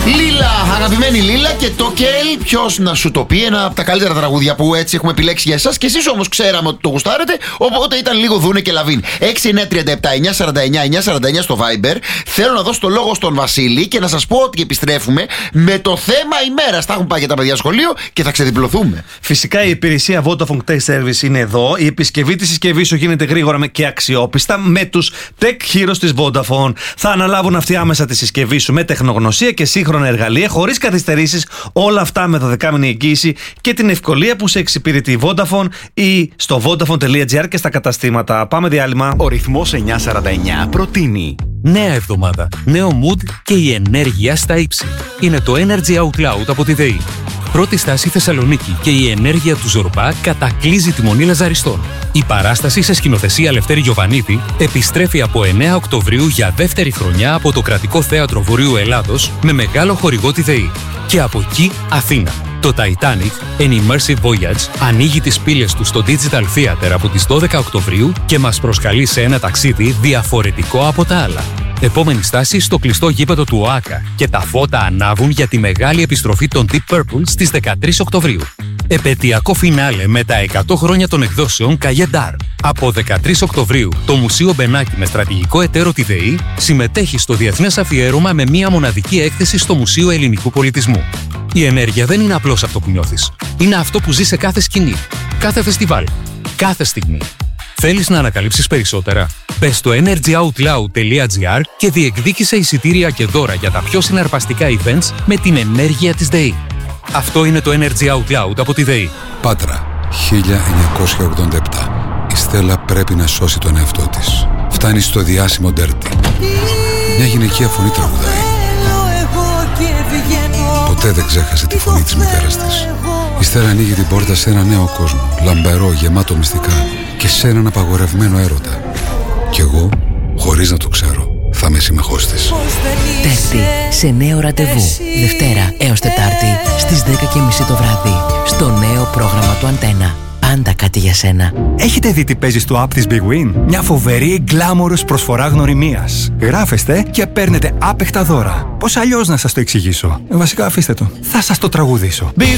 Λίλα, αγαπημένη Λίλα και το Κέλ. Ποιος να σου το πει, ένα από τα καλύτερα τραγούδια που έτσι έχουμε επιλέξει για εσάς. Και εσείς όμως ξέραμε ότι το γουστάρετε, οπότε ήταν λίγο Δούνε και Λαβίν. 6937-949-949 στο Viber. Θέλω να δώσω το λόγο στον Βασίλη και να σας πω ότι επιστρέφουμε με το θέμα ημέρας. Τα έχουν πάει για τα παιδιά σχολείο και θα ξεδιπλωθούμε. Φυσικά η υπηρεσία Vodafone Tech Service είναι εδώ. Η επισκευή της συσκευής σου γίνεται γρήγορα και αξιόπιστα με τους Tech Heroes της Vodafone. Θα αναλάβουν αυτοί άμεσα τη συσκευή σου με τεχνογνωσία και σύγχρονα εργαλεία, χωρίς καθυστερήσεις. Όλα αυτά με 12μηνη εγγύηση και την ευκολία που σε εξυπηρετεί η Vodafone ή στο vodafone.gr και στα καταστήματα. Πάμε διάλειμμα. Ο ρυθμός 949 προτείνει νέα εβδομάδα, νέο mood και η ενέργεια στα ύψη. Είναι το Energy Out Loud από τη ΔΕΗ. Πρώτη στάση Θεσσαλονίκη και η ενέργεια του Ζορμπά κατακλείζει τη Μονή Λαζαριστών. Η παράσταση σε σκηνοθεσία Λευτέρη Γιοβανίδη επιστρέφει από 9 Οκτωβρίου για δεύτερη χρονιά από το Κρατικό Θέατρο Βορείου Ελλάδος με μεγάλο χορηγό τη ΔΕΗ. Και από εκεί Αθήνα. Το Titanic, An Immersive Voyage, ανοίγει τις πύλες του στο Digital Theater από τις 12 Οκτωβρίου και μας προσκαλεί σε ένα ταξίδι διαφορετικό από τα άλλα. Επόμενη στάση στο κλειστό γήπεδο του ΟΑΚΑ και τα φώτα ανάβουν για τη μεγάλη επιστροφή των Deep Purple στις 13 Οκτωβρίου. Επαιτειακό φινάλε με τα 100 χρόνια των εκδόσεων Καγεντάρ. Από 13 Οκτωβρίου, το Μουσείο Μπενάκη με στρατηγικό εταίρο τη ΔΕΗ συμμετέχει στο διεθνές αφιέρωμα με μία μοναδική έκθεση στο Μουσείο Ελληνικού Πολιτισμού. Η ενέργεια δεν είναι απλώς αυτό που νιώθεις. Είναι αυτό που ζει σε κάθε σκηνή, κάθε φεστιβάλ, κάθε στιγμή. Θέλεις να ανακαλύψεις περισσότερα? Μπες στο energyoutloud.gr και διεκδίκησε εισιτήρια και δώρα για τα πιο συναρπαστικά events με την ενέργεια της ΔΕΗ. Αυτό είναι το Energy Out Loud από τη ΔΕΗ. Πάτρα, 1987. Η Στέλλα πρέπει να σώσει τον εαυτό της. Φτάνει στο διάσημο Dirty. Μια γυναικεία φωνή τραγουδάει. Ποτέ δεν ξέχασε τη φωνή της μητέρας της. Η Στέλλα ανοίγει την πόρτα σε ένα νέο κόσμο, λαμπερό, γεμάτο μυστικά και σε έναν απαγορευμένο έρωτα. Κι εγώ, χωρίς να το ξέρω, θα είμαι σύμμαχός της. Dirty, σε νέο ραντεβού. Δευτέρα έως Τετάρτη στις 10:30 το βράδυ. Στο νέο πρόγραμμα του Αντένα. Πάντα κάτι για σένα. Έχετε δει τι παίζει στο app της Big Win? Μια φοβερή γκλάμορος προσφορά γνωριμίας. Γράφεστε και παίρνετε άπεχτα δώρα. Πώς αλλιώς να σας το εξηγήσω? Βασικά αφήστε το. Θα σας το τραγουδήσω.